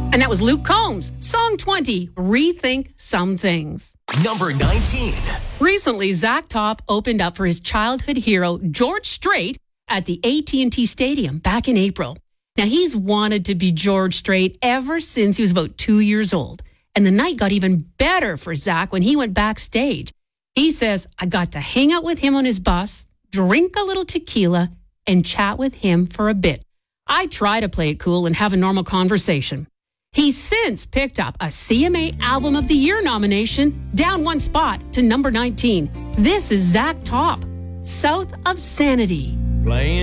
And that was Luke Combs, Song 20, Rethink Some Things. Number 19. Recently, Zach Top opened up for his childhood hero, George Strait, at the AT&T Stadium back in April. Now, he's wanted to be George Strait ever since he was about 2 years old. And the night got even better for Zach when he went backstage. He says, I got to hang out with him on his bus, drink a little tequila, and chat with him for a bit. I try to play it cool and have a normal conversation. He's since picked up a CMA Album of the Year nomination, down one spot to number 19. This is Zach Top, South of Sanity. Playing